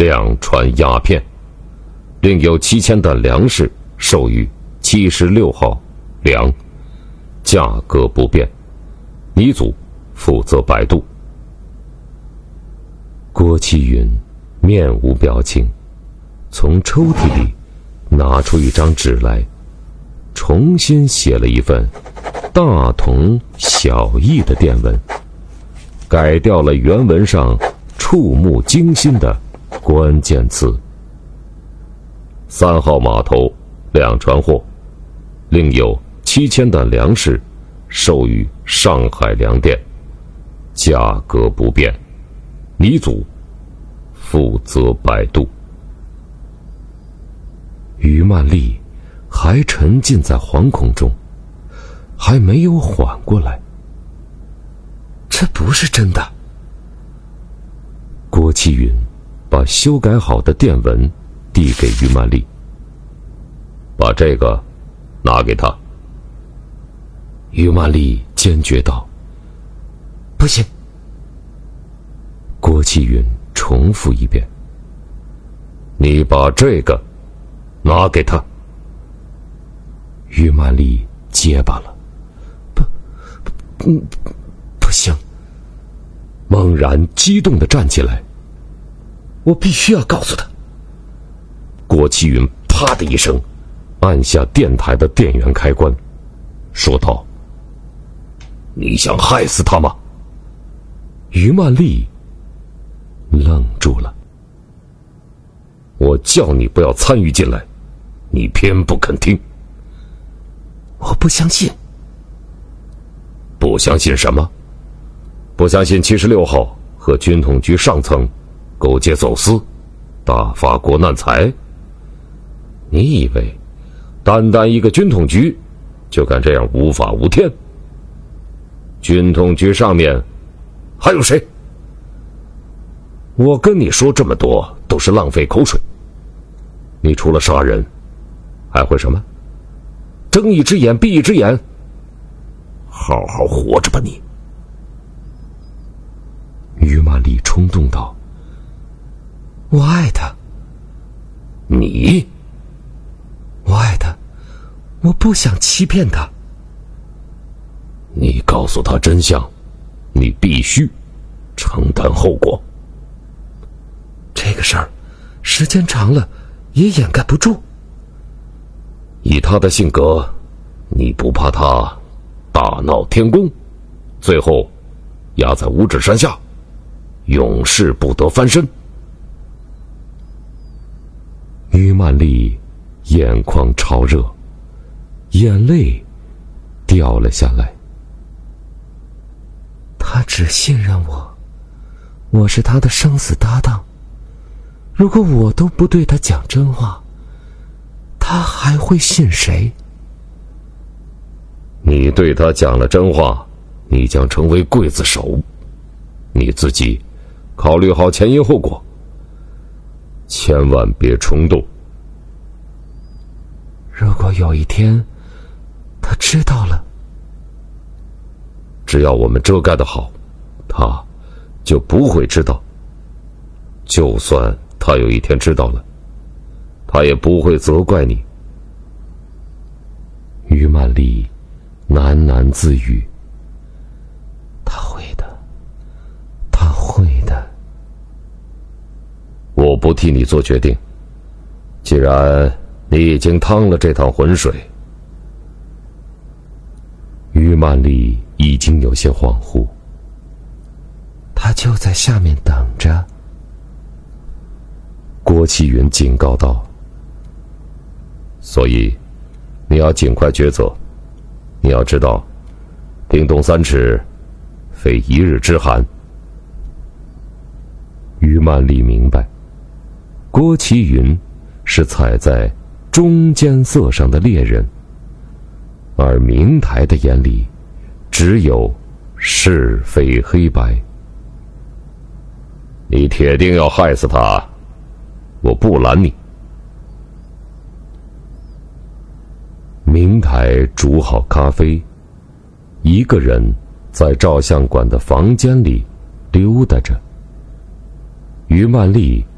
两船鸦片，另有7000担粮食授予76号粮，价格不变，你组负责摆渡。郭启云面无表情，从抽屉里拿出一张纸来，重新写了一份大同小异的电文，改掉了原文上触目惊心的关键词。3号码头2船货，另有7000担粮食授予上海粮店，价格不变，你组负责摆渡。于曼丽还沉浸在惶恐中，还没有缓过来。这不是真的。郭启云把修改好的电文递给于曼丽，把这个拿给他。于曼丽坚决道：不行。郭启云重复一遍：你把这个拿给他。于曼丽结巴了：不行。猛然激动地站起来：我必须要告诉他。郭启云啪的一声按下电台的电源开关，说道：你想害死他吗？于曼丽愣住了。我叫你不要参与进来，你偏不肯听。我不相信。不相信什么？不相信76号和军统局上层勾结走私，大发国难财？你以为单单一个军统局就敢这样无法无天？军统局上面还有谁？我跟你说这么多都是浪费口水。你除了杀人还会什么？睁一只眼闭一只眼。好好活着吧你。于曼丽冲动道：我爱他。你？我爱他，我不想欺骗他。你告诉他真相，你必须承担后果。这个事儿时间长了也掩盖不住。以他的性格，你不怕他大闹天宫，最后压在五指山下，永世不得翻身？于曼丽眼眶潮热，眼泪掉了下来。他只信任我，我是他的生死搭档。如果我都不对他讲真话，他还会信谁？你对他讲了真话，你将成为刽子手。你自己考虑好前因后果，千万别冲动。如果有一天他知道了，只要我们遮盖得好，他就不会知道。就算他有一天知道了，他也不会责怪你。于曼丽喃喃自语：他会的，他会的。我不替你做决定，既然你已经趟了这趟浑水。于曼丽已经有些恍惚。他就在下面等着。郭启云警告道：所以你要尽快抉择。你要知道，冰冻3尺非一日之寒。于曼丽明白，郭启云是踩在中间色上的猎人，而明台的眼里只有是非黑白。你铁定要害死他，我不拦你。明台煮好咖啡，一个人在照相馆的房间里溜达着。于曼丽